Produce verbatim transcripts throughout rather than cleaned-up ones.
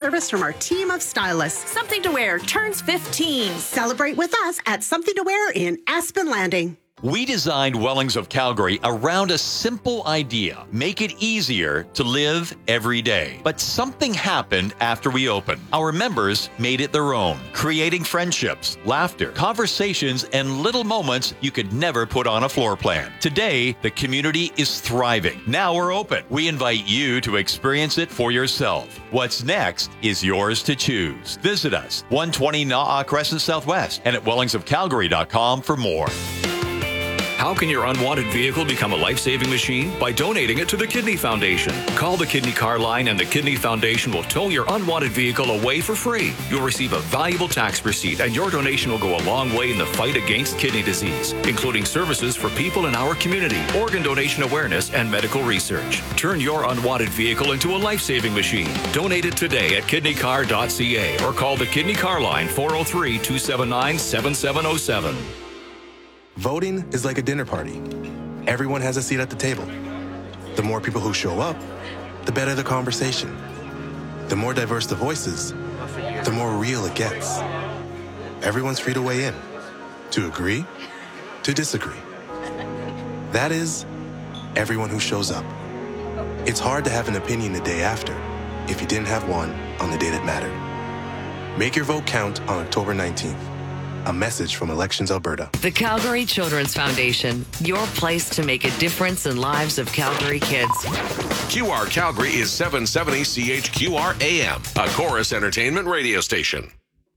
service from our team of stylists. Something to Wear turns fifteen. Celebrate with us at Something to Wear in Aspen Landing. We designed Wellings of Calgary around a simple idea: make it easier to live every day. But something happened after we opened. Our members made it their own, creating friendships, laughter, conversations, and little moments you could never put on a floor plan. Today, the community is thriving. Now we're open. We invite you to experience it for yourself. What's next is yours to choose. Visit us, one twenty Na'a Crescent Southwest, and at wellings of calgary dot com for more. How can your unwanted vehicle become a life-saving machine? By donating it to the Kidney Foundation. Call the Kidney Car Line and the Kidney Foundation will tow your unwanted vehicle away for free. You'll receive a valuable tax receipt, and your donation will go a long way in the fight against kidney disease, including services for people in our community, organ donation awareness, and medical research. Turn your unwanted vehicle into a life-saving machine. Donate it today at kidney car dot c a or call the Kidney Car Line four oh three, two seven nine, seven seven oh seven. Voting is like a dinner party. Everyone has a seat at the table. The more people who show up, the better the conversation. The more diverse the voices, the more real it gets. Everyone's free to weigh in, to agree, to disagree. That is, everyone who shows up. It's hard to have an opinion the day after if you didn't have one on the day that mattered. Make your vote count on October nineteenth. A message from Elections Alberta. The Calgary Children's Foundation, your place to make a difference in lives of Calgary kids. Q R Calgary is seven seventy C H Q R A M, a Chorus Entertainment radio station.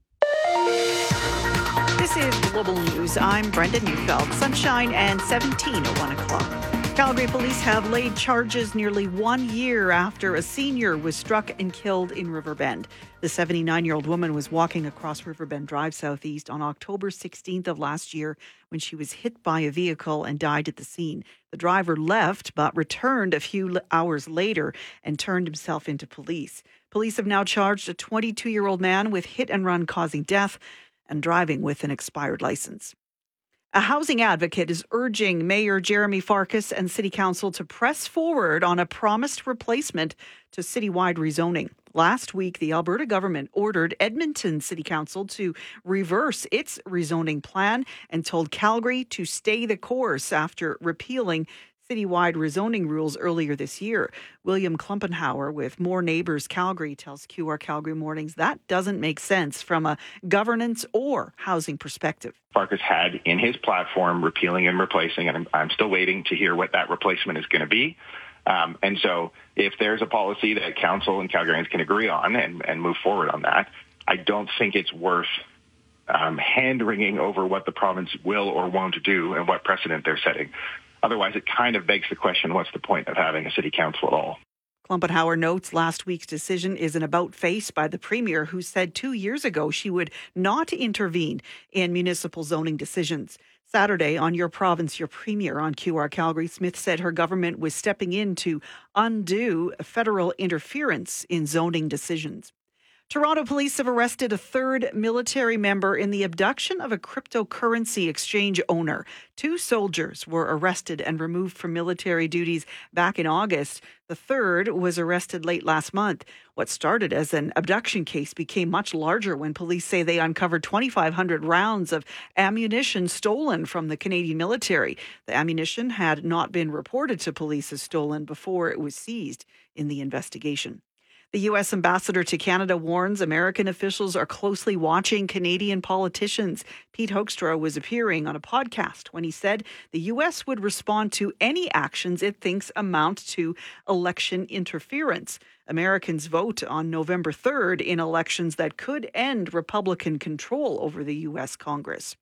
This is Global News. I'm Brenda Neufeld. Sunshine and seventeen at one o'clock. Calgary police have laid charges nearly one year after a senior was struck and killed in Riverbend. The seventy-nine-year-old woman was walking across Riverbend Drive Southeast on October sixteenth of last year when she was hit by a vehicle and died at the scene. The driver left but returned a few hours later and turned himself into police. Police have now charged a twenty-two-year-old man with hit and run causing death and driving with an expired license. A housing advocate is urging Mayor Jeremy Farkas and City Council to press forward on a promised replacement to citywide rezoning. Last week, the Alberta government ordered Edmonton City Council to reverse its rezoning plan and told Calgary to stay the course after repealing citywide rezoning rules earlier this year. William Klumpenhauer with More Neighbours Calgary tells Q R Calgary Mornings that doesn't make sense from a governance or housing perspective. Farkas had in his platform repealing and replacing, and I'm, I'm still waiting to hear what that replacement is going to be. Um, and so if there's a policy that council and Calgarians can agree on and, and move forward on that, I don't think it's worth um, hand-wringing over what the province will or won't do and what precedent they're setting. Otherwise, it kind of begs the question, what's the point of having a city council at all? Klumpenhauer notes last week's decision is an about-face by the Premier, who said two years ago she would not intervene in municipal zoning decisions. Saturday, on Your Province, Your Premier on Q R Calgary, Smith said her government was stepping in to undo federal interference in zoning decisions. Toronto police have arrested a third military member in the abduction of a cryptocurrency exchange owner. Two soldiers were arrested and removed from military duties back in August. The third was arrested late last month. What started as an abduction case became much larger when police say they uncovered twenty-five hundred rounds of ammunition stolen from the Canadian military. The ammunition had not been reported to police as stolen before it was seized in the investigation. The U S ambassador to Canada warns American officials are closely watching Canadian politicians. Pete Hoekstra was appearing on a podcast when he said the U S would respond to any actions it thinks amount to election interference. Americans vote on November third in elections that could end Republican control over the U S Congress.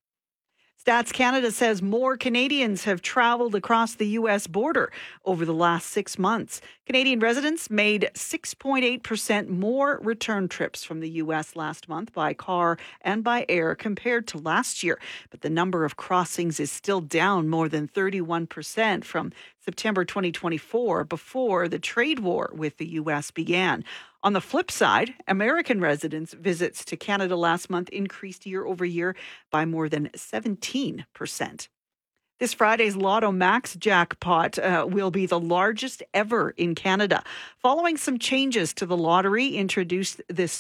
Stats Canada says more Canadians have traveled across the U S border over the last six months. Canadian residents made six point eight percent more return trips from the U S last month by car and by air compared to last year. But the number of crossings is still down more than thirty-one percent from September twenty twenty-four, before the trade war with the U S began. On the flip side, American residents' visits to Canada last month increased year over year by more than seventeen percent. This Friday's Lotto Max jackpot uh, will be the largest ever in Canada. Following some changes to the lottery introduced this